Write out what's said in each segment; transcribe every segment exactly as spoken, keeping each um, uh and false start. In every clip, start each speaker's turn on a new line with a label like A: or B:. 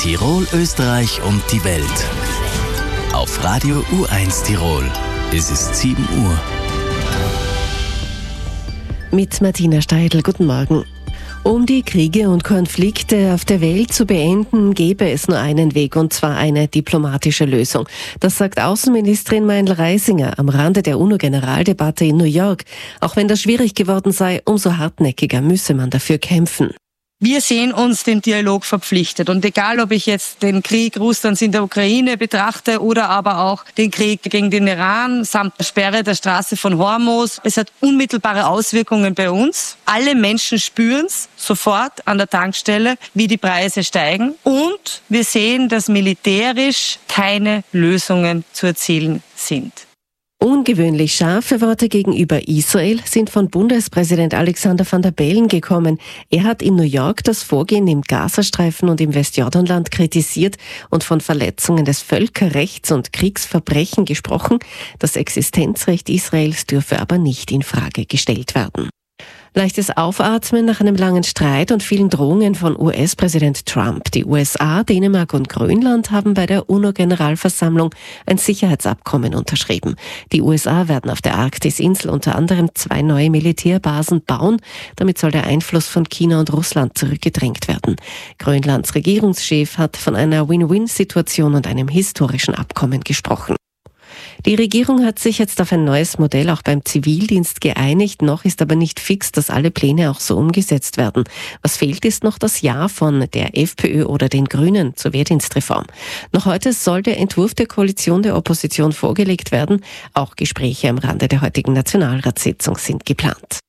A: Tirol, Österreich und die Welt. Auf Radio U eins Tirol. Es ist sieben Uhr.
B: Mit Martina Steidl, guten Morgen. Um die Kriege und Konflikte auf der Welt zu beenden, gäbe es nur einen Weg, und zwar eine diplomatische Lösung. Das sagt Außenministerin Meindl-Reisinger am Rande der UNO-Generaldebatte in New York. Auch wenn das schwierig geworden sei, umso hartnäckiger müsse man dafür kämpfen.
C: Wir sehen uns dem Dialog verpflichtet. Und egal, ob ich jetzt den Krieg Russlands in der Ukraine betrachte oder aber auch den Krieg gegen den Iran samt der Sperre der Straße von Hormuz, es hat unmittelbare Auswirkungen bei uns. Alle Menschen spüren es sofort an der Tankstelle, wie die Preise steigen. Und wir sehen, dass militärisch keine Lösungen zu erzielen sind.
B: Ungewöhnlich scharfe Worte gegenüber Israel sind von Bundespräsident Alexander Van der Bellen gekommen. Er hat in New York das Vorgehen im Gazastreifen und im Westjordanland kritisiert und von Verletzungen des Völkerrechts und Kriegsverbrechen gesprochen. Das Existenzrecht Israels dürfe aber nicht in Frage gestellt werden. Leichtes Aufatmen nach einem langen Streit und vielen Drohungen von U S-Präsident Trump. Die U S A, Dänemark und Grönland haben bei der UNO-Generalversammlung ein Sicherheitsabkommen unterschrieben. Die U S A werden auf der Arktisinsel unter anderem zwei neue Militärbasen bauen. Damit soll der Einfluss von China und Russland zurückgedrängt werden. Grönlands Regierungschef hat von einer Win-Win-Situation und einem historischen Abkommen gesprochen. Die Regierung hat sich jetzt auf ein neues Modell auch beim Zivildienst geeinigt. Noch ist aber nicht fix, dass alle Pläne auch so umgesetzt werden. Was fehlt, ist noch das Ja von der FPÖ oder den Grünen zur Wehrdienstreform. Noch heute soll der Entwurf der Koalition der Opposition vorgelegt werden. Auch Gespräche am Rande der heutigen Nationalratssitzung sind geplant.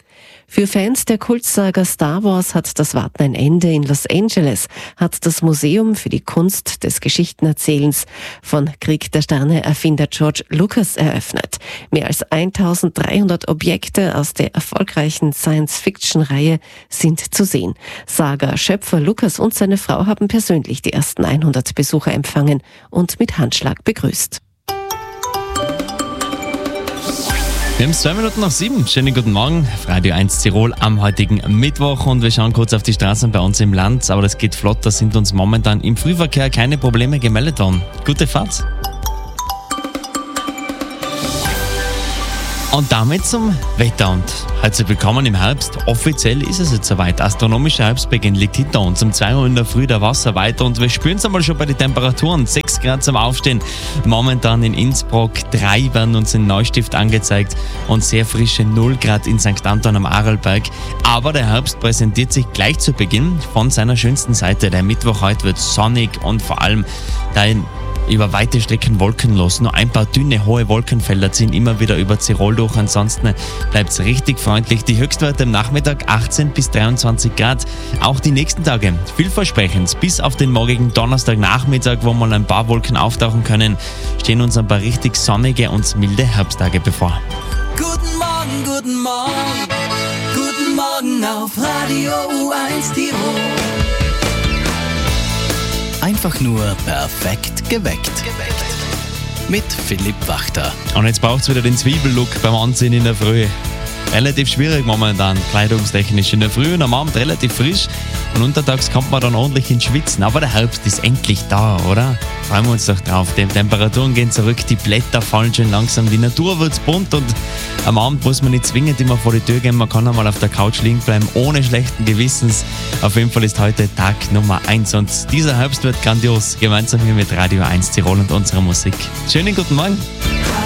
B: Für Fans der Kultsaga Star Wars hat das Warten ein Ende. In Los Angeles hat das Museum für die Kunst des Geschichtenerzählens von Krieg der Sterne Erfinder George Lucas eröffnet. Mehr als eintausenddreihundert Objekte aus der erfolgreichen Science-Fiction-Reihe sind zu sehen. Saga-Schöpfer Lucas und seine Frau haben persönlich die ersten hundert Besucher empfangen und mit Handschlag begrüßt.
D: Wir haben es zwei Minuten nach sieben. Schönen guten Morgen. Radio eins Tirol am heutigen Mittwoch und wir schauen kurz auf die Straßen bei uns im Land. Aber das geht flott, da sind uns momentan im Frühverkehr keine Probleme gemeldet worden. Gute Fahrt. Und damit zum Wetter und herzlich willkommen im Herbst. Offiziell ist es jetzt soweit. Astronomischer Herbstbeginn liegt hinter uns. Um zwei Uhr in der Früh der Wasser weiter und wir spüren es einmal schon bei den Temperaturen. sechs Grad zum Aufstehen. Momentan in Innsbruck, drei werden uns in Neustift angezeigt und sehr frische null Grad in Sankt Anton am Arlberg. Aber der Herbst präsentiert sich gleich zu Beginn von seiner schönsten Seite. Der Mittwoch heute wird sonnig und vor allem dein über weite Strecken wolkenlos. Nur ein paar dünne, hohe Wolkenfelder ziehen immer wieder über Tirol durch. Ansonsten bleibt es richtig freundlich. Die Höchstwerte am Nachmittag achtzehn bis dreiundzwanzig Grad. Auch die nächsten Tage vielversprechend. Bis auf den morgigen Donnerstagnachmittag, wo mal ein paar Wolken auftauchen können, stehen uns ein paar richtig sonnige und milde Herbsttage bevor.
E: Guten Morgen, guten Morgen. Guten Morgen auf Radio U eins Tirol.
A: Einfach nur perfekt geweckt. Mit Philipp Wachter.
D: Und jetzt braucht es wieder den Zwiebellook beim Anziehen in der Früh. Relativ schwierig momentan, kleidungstechnisch. In der Früh und am Abend relativ frisch. Und untertags kommt man dann ordentlich ins Schwitzen. Aber der Herbst ist endlich da, oder? Freuen wir uns doch drauf. Die Temperaturen gehen zurück, die Blätter fallen schon langsam, die Natur wird bunt und am Abend muss man nicht zwingend immer vor die Tür gehen. Man kann einmal auf der Couch liegen bleiben, ohne schlechten Gewissens. Auf jeden Fall ist heute Tag Nummer eins und dieser Herbst wird grandios. Gemeinsam hier mit Radio eins Tirol und unserer Musik. Schönen guten Morgen.